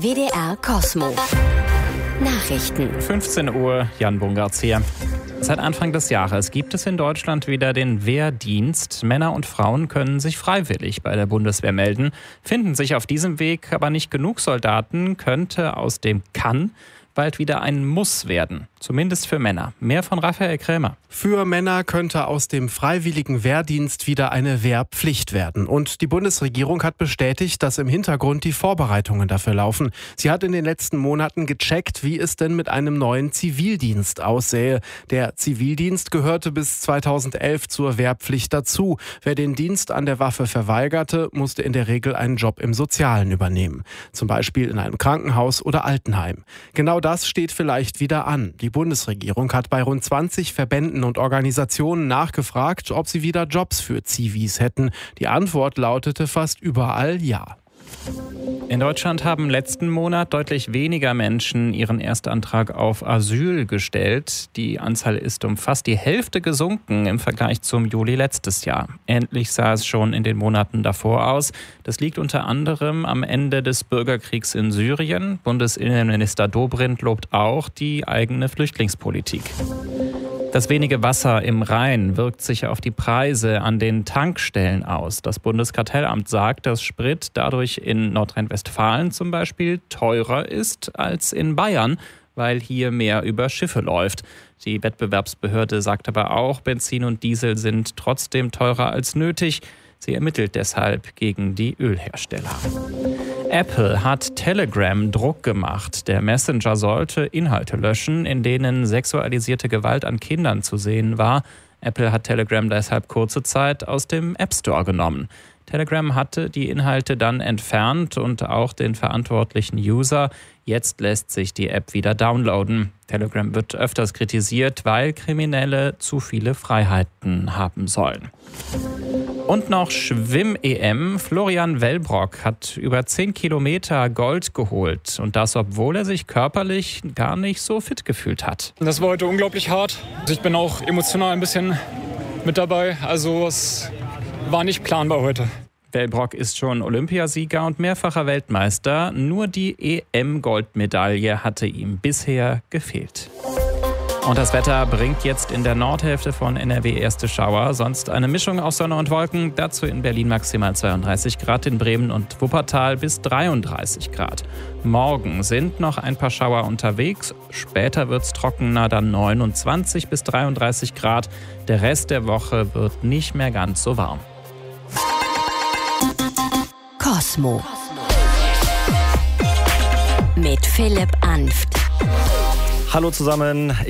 WDR Cosmo. Nachrichten. 15 Uhr, Jan Bungartz hier. Seit Anfang des Jahres gibt es in Deutschland wieder den Wehrdienst. Männer und Frauen können sich freiwillig bei der Bundeswehr melden. Finden sich auf diesem Weg aber nicht genug Soldaten, könnte aus dem Kann bald wieder ein Muss werden. Zumindest für Männer. Mehr von Raphael Krämer. Für Männer könnte aus dem freiwilligen Wehrdienst wieder eine Wehrpflicht werden. Und die Bundesregierung hat bestätigt, dass im Hintergrund die Vorbereitungen dafür laufen. Sie hat in den letzten Monaten gecheckt, wie es denn mit einem neuen Zivildienst aussähe. Der Zivildienst gehörte bis 2011 zur Wehrpflicht dazu. Wer den Dienst an der Waffe verweigerte, musste in der Regel einen Job im Sozialen übernehmen. Zum Beispiel in einem Krankenhaus oder Altenheim. Genau das steht vielleicht wieder an. Die Bundesregierung hat bei rund 20 Verbänden und Organisationen nachgefragt, ob sie wieder Jobs für Zivis hätten. Die Antwort lautete fast überall ja. In Deutschland haben letzten Monat deutlich weniger Menschen ihren Erstantrag auf Asyl gestellt. Die Anzahl ist um fast die Hälfte gesunken im Vergleich zum Juli letztes Jahr. Ähnlich sah es schon in den Monaten davor aus. Das liegt unter anderem am Ende des Bürgerkriegs in Syrien. Bundesinnenminister Dobrindt lobt auch die eigene Flüchtlingspolitik. Das wenige Wasser im Rhein wirkt sich auf die Preise an den Tankstellen aus. Das Bundeskartellamt sagt, dass Sprit dadurch in Nordrhein-Westfalen zum Beispiel teurer ist als in Bayern, weil hier mehr über Schiffe läuft. Die Wettbewerbsbehörde sagt aber auch, Benzin und Diesel sind trotzdem teurer als nötig. Sie ermittelt deshalb gegen die Ölhersteller. Apple hat Telegram Druck gemacht. Der Messenger sollte Inhalte löschen, in denen sexualisierte Gewalt an Kindern zu sehen war. Apple hat Telegram deshalb kurze Zeit aus dem App Store genommen. Telegram hatte die Inhalte dann entfernt und auch den verantwortlichen User. Jetzt lässt sich die App wieder downloaden. Telegram wird öfters kritisiert, weil Kriminelle zu viele Freiheiten haben sollen. Und noch Schwimm-EM. Florian Wellbrock hat über 10 Kilometer Gold geholt. Und das, obwohl er sich körperlich gar nicht so fit gefühlt hat. Das war heute unglaublich hart. Ich bin auch emotional ein bisschen mit dabei. Also es war nicht planbar heute. Wellbrock ist schon Olympiasieger und mehrfacher Weltmeister. Nur die EM-Goldmedaille hatte ihm bisher gefehlt. Und das Wetter bringt jetzt in der Nordhälfte von NRW erste Schauer. Sonst eine Mischung aus Sonne und Wolken. Dazu in Berlin maximal 32 Grad, in Bremen und Wuppertal bis 33 Grad. Morgen sind noch ein paar Schauer unterwegs. Später wird es trockener, dann 29 bis 33 Grad. Der Rest der Woche wird nicht mehr ganz so warm. Cosmo. Mit Philipp Anft. Hallo zusammen.